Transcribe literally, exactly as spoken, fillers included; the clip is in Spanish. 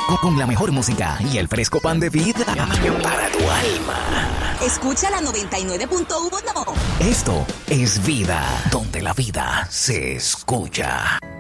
con, con la mejor música y el fresco pan de vida para tu alma. Escucha la noventa y nueve punto uno. Esto es Vida, donde la vida se escucha.